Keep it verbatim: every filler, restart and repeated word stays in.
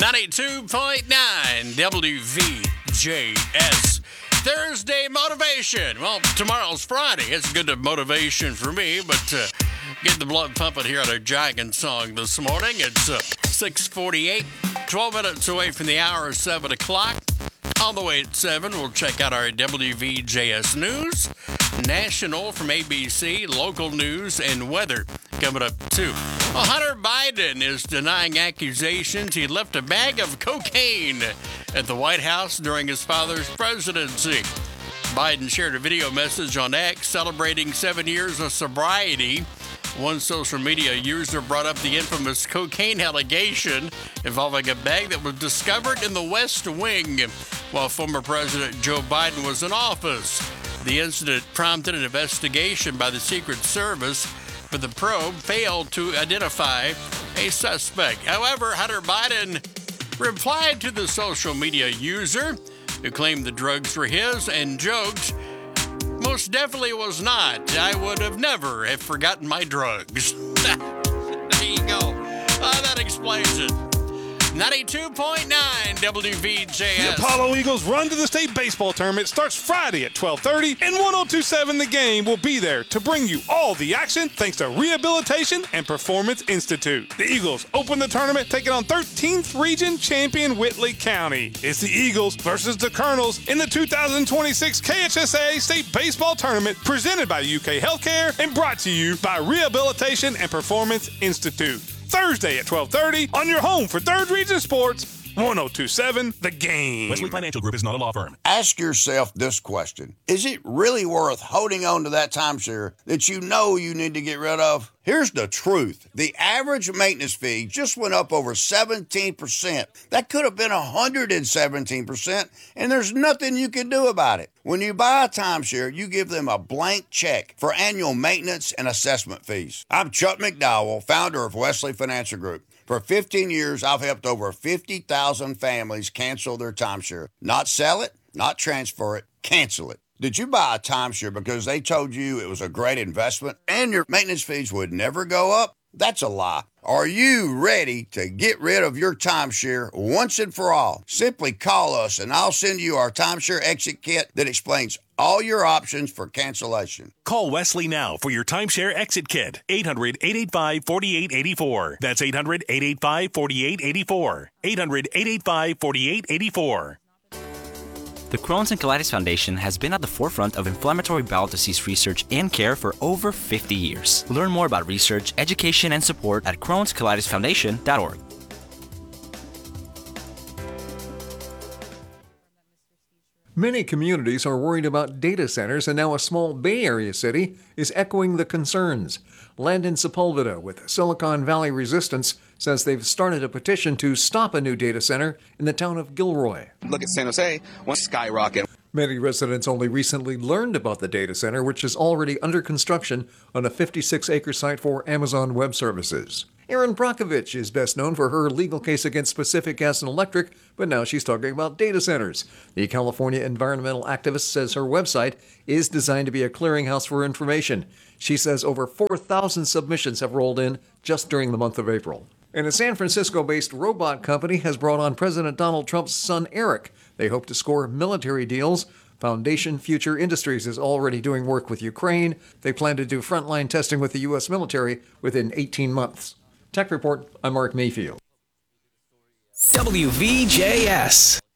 ninety-two point nine W V J S. Thursday motivation. Well, tomorrow's Friday. It's good to motivation for me, but uh, get the blood pumping here on a Giant song this morning. It's uh, six forty-eight, twelve minutes away from the hour of seven o'clock. On the way at seven, we'll check out our W V J S News, national from A B C, local news, and weather coming up too. Well, Hunter Biden is denying accusations he left a bag of cocaine at the White House during his father's presidency. Biden shared a video message on X celebrating seven years of sobriety. One social media user brought up the infamous cocaine allegation involving a bag that was discovered in the West Wing while former President Joe Biden was in office. The incident prompted an investigation by the Secret Service, but the probe failed to identify a suspect. However, Hunter Biden replied to the social media user who claimed the drugs were his and joked, "Most definitely was not. I would have never have forgotten my drugs." There you go. Uh, that explains it. ninety-two point nine W V J S. The Apollo Eagles run to the state baseball tournament starts Friday at twelve thirty, and one oh two point seven The Game will be there to bring you all the action thanks to Rehabilitation and Performance Institute. The Eagles open the tournament taking on thirteenth Region champion Whitley County. It's the Eagles versus the Colonels in the two thousand twenty-six K H S A State Baseball Tournament presented by U K Healthcare and brought to you by Rehabilitation and Performance Institute. Thursday at twelve thirty on your home for third Region Sports, one oh two point seven The Game. Wesley Financial Group is not a law firm. Ask yourself this question. Is it really worth holding on to that timeshare that you know you need to get rid of? Here's the truth. The average maintenance fee just went up over seventeen percent. That could have been one hundred seventeen percent, and there's nothing you can do about it. When you buy a timeshare, you give them a blank check for annual maintenance and assessment fees. I'm Chuck McDowell, founder of Wesley Financial Group. For fifteen years, I've helped over fifty thousand families cancel their timeshare. Not sell it, not transfer it, cancel it. Did you buy a timeshare because they told you it was a great investment and your maintenance fees would never go up? That's a lie. Are you ready to get rid of your timeshare once and for all? Simply call us and I'll send you our timeshare exit kit that explains all your options for cancellation. Call Wesley now for your timeshare exit kit. eight hundred, eight eight five, four eight eight four. That's eight hundred, eight eight five, four eight eight four. eight hundred, eight eight five, four eight eight four. The Crohn's and Colitis Foundation has been at the forefront of inflammatory bowel disease research and care for over fifty years. Learn more about research, education, and support at crohns colitis foundation dot org. Many communities are worried about data centers, and now a small Bay Area city is echoing the concerns. Landon Sepulveda with Silicon Valley Resistance says they've started a petition to stop a new data center in the town of Gilroy. Look at San Jose, one skyrocket. Many residents only recently learned about the data center, which is already under construction on a fifty-six acre site for Amazon Web Services. Erin Brockovich is best known for her legal case against Pacific Gas and Electric, but now she's talking about data centers. The California environmental activist says her website is designed to be a clearinghouse for information. She says over four thousand submissions have rolled in just during the month of April. And a San Francisco-based robot company has brought on President Donald Trump's son, Eric. They hope to score military deals. Foundation Future Industries is already doing work with Ukraine. They plan to do frontline testing with the U S military within eighteen months. Tech Report, I'm Mark Mayfield. W V J S.